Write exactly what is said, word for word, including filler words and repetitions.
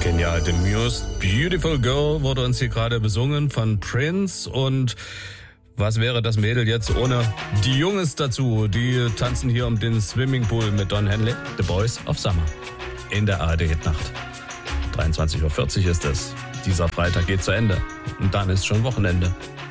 Genial, The Muse. Beautiful Girl wurde uns hier gerade besungen von Prince. Und was wäre das Mädel jetzt ohne die Jungs dazu? Die tanzen hier um den Swimmingpool mit Don Henley. The Boys of Summer. In der A R D-Hitnacht. dreiundzwanzig Uhr vierzig ist es. Dieser Freitag geht zu Ende. Und dann ist schon Wochenende.